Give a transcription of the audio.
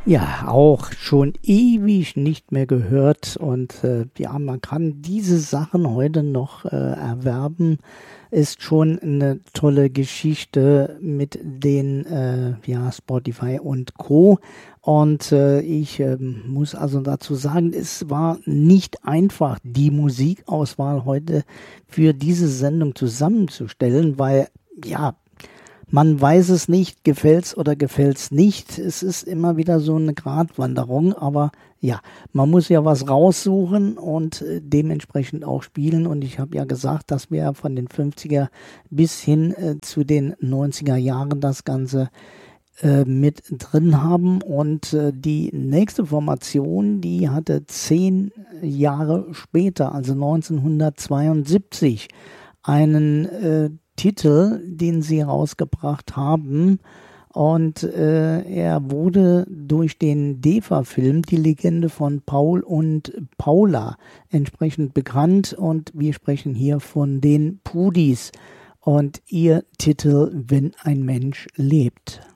Ja, auch schon ewig nicht mehr gehört und ja, man kann diese Sachen heute noch erwerben. Ist schon eine tolle Geschichte mit den ja, Spotify und Co. Und ich muss also dazu sagen, es war nicht einfach, die Musikauswahl heute für diese Sendung zusammenzustellen, weil ja, man weiß es nicht, gefällt's oder gefällt's nicht. Es ist immer wieder so eine Gratwanderung, aber ja, man muss ja was raussuchen und dementsprechend auch spielen. Und ich habe ja gesagt, dass wir von den 50er bis hin zu den 90er Jahren das Ganze mit drin haben. Und die nächste Formation, die hatte 10 Jahre später, also 1972, einen Titel, den sie rausgebracht haben. Und er wurde durch den DEFA-Film Die Legende von Paul und Paula entsprechend bekannt. Und wir sprechen hier von den Pudis und ihr Titel Wenn ein Mensch lebt.